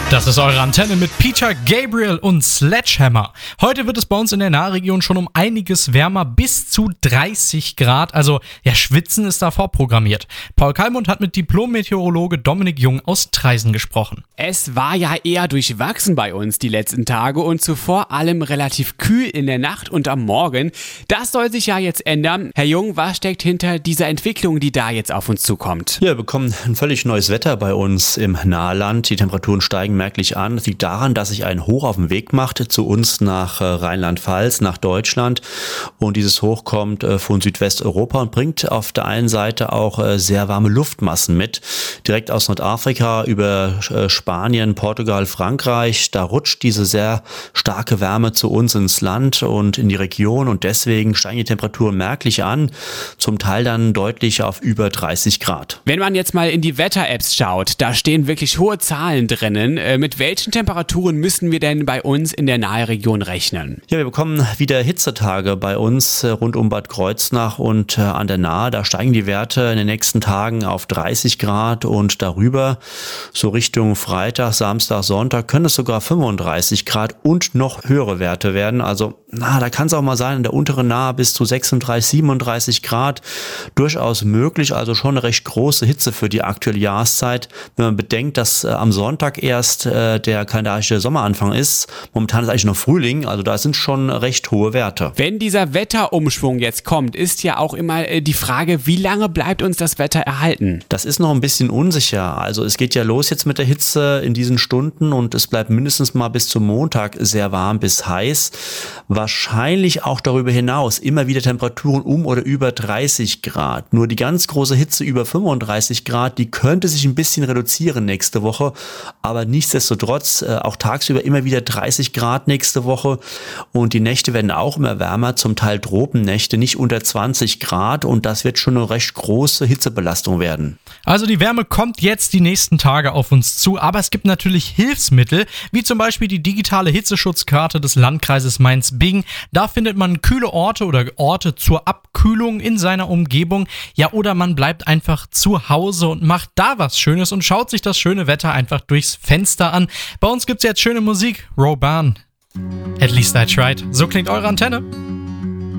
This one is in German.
Das ist eure Antenne mit Peter Gabriel und Sledgehammer. Heute wird es bei uns in der Nahregion schon um einiges wärmer, bis zu 30 Grad. Also, ja, Schwitzen ist da vorprogrammiert. Paul Kallmund hat mit Diplom-Meteorologe Dominik Jung aus Traisen gesprochen. Es war ja eher durchwachsen bei uns die letzten Tage und zuvor allem relativ kühl in der Nacht und am Morgen. Das soll sich ja jetzt ändern. Herr Jung, was steckt hinter dieser Entwicklung, die da jetzt auf uns zukommt? Ja, wir bekommen ein völlig neues Wetter bei uns im Nahland. Die Temperaturen steigen merklich an. Das liegt daran, dass sich ein Hoch auf den Weg macht zu uns nach Rheinland-Pfalz, nach Deutschland. Und dieses Hoch kommt von Südwesteuropa und bringt auf der einen Seite auch sehr warme Luftmassen mit. Direkt aus Nordafrika über Spanien, Portugal, Frankreich. Da rutscht diese sehr starke Wärme zu uns ins Land und in die Region. Und deswegen steigen die Temperaturen merklich an. Zum Teil dann deutlich auf über 30 Grad. Wenn man jetzt mal in die Wetter-Apps schaut, da stehen wirklich hohe Zahlen drinnen. Mit welchen Temperaturen müssen wir denn bei uns in der Nahregion rechnen? Ja, wir bekommen wieder Hitzetage bei uns rund um Bad Kreuznach und an der Nahe. Da steigen die Werte in den nächsten Tagen auf 30 Grad und darüber. So Richtung Freitag, Samstag, Sonntag können es sogar 35 Grad und noch höhere Werte werden. Also da kann es auch mal sein, in der unteren Nahe bis zu 36, 37 Grad. Durchaus möglich, also schon eine recht große Hitze für die aktuelle Jahreszeit. Wenn man bedenkt, dass am Sonntag erst der kalendarische Sommeranfang ist. Momentan ist eigentlich noch Frühling, also da sind schon recht hohe Werte. Wenn dieser Wetterumschwung jetzt kommt, ist ja auch immer die Frage, wie lange bleibt uns das Wetter erhalten? Das ist noch ein bisschen unsicher. Also es geht ja los jetzt mit der Hitze in diesen Stunden und es bleibt mindestens mal bis zum Montag sehr warm bis heiß. Wahrscheinlich auch darüber hinaus immer wieder Temperaturen um oder über 30 Grad. Nur die ganz große Hitze über 35 Grad, die könnte sich ein bisschen reduzieren nächste Woche, aber nichtsdestotrotz auch tagsüber immer wieder 30 Grad nächste Woche und die Nächte werden auch immer wärmer, zum Teil Tropennächte, nicht unter 20 Grad und das wird schon eine recht große Hitzebelastung werden. Also die Wärme kommt jetzt die nächsten Tage auf uns zu, aber es gibt natürlich Hilfsmittel, wie zum Beispiel die digitale Hitzeschutzkarte des Landkreises Mainz-Bingen. Da findet man kühle Orte oder Orte zur Abkühlung in seiner Umgebung. Ja, oder man bleibt einfach zu Hause und macht da was Schönes und schaut sich das schöne Wetter einfach durchs Fenster an. Bei uns gibt's jetzt schöne Musik. Roban. At least I tried. So klingt eure Antenne.